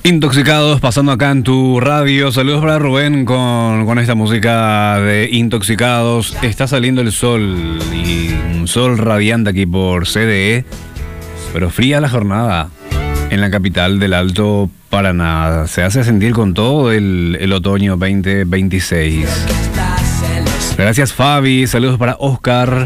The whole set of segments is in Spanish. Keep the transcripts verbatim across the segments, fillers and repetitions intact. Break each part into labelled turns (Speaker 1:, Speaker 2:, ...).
Speaker 1: Intoxicados, pasando acá en tu radio. Saludos para Rubén con, con esta música de Intoxicados. Está saliendo el sol y un sol radiante aquí por C D E, pero fría la jornada en la capital del Alto Paraná. Se hace sentir con todo el, el otoño veinte veintiséis. Gracias, Fabi. Saludos para Oscar.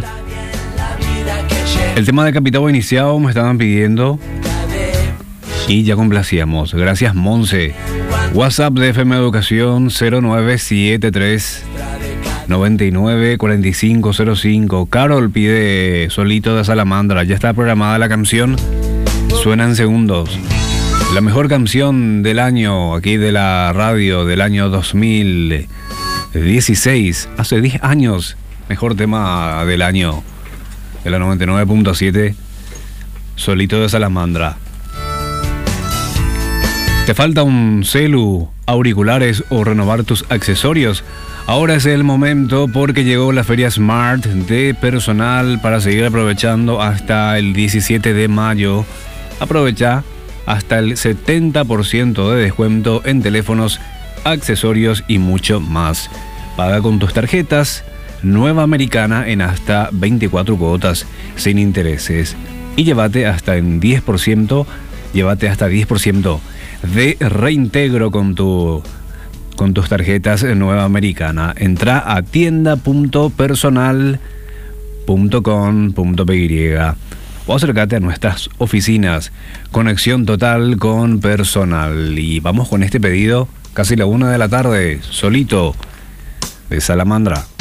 Speaker 1: El tema de Capitao iniciado me estaban pidiendo y ya complacíamos. Gracias, Monse. WhatsApp de F M Educación cero nueve siete tres nueve nueve cuatro cinco cero cinco. Carol pide Solito de Salamandra. Ya está programada la canción. Suena en segundos. La mejor canción del año aquí de la radio del año dos mil dieciséis. Hace diez años. Mejor tema del año de la noventa y nueve punto siete. Solito de Salamandra. ¿Te falta un celu, auriculares o renovar tus accesorios? Ahora es el momento porque llegó la Feria Smart de Personal para seguir aprovechando hasta el diecisiete de mayo. Aprovecha hasta el setenta por ciento de descuento en teléfonos, accesorios y mucho más. Paga con tus tarjetas Nueva Americana en hasta veinticuatro cuotas sin intereses y llévate hasta en diez por ciento, llévate hasta diez por ciento de reintegro con tu con tus tarjetas Nueva Americana. Entra a tienda punto personal punto com punto p y o acércate a nuestras oficinas. Conexión total con Personal. Y vamos con este pedido, casi la una de la tarde, Solito de Salamandra.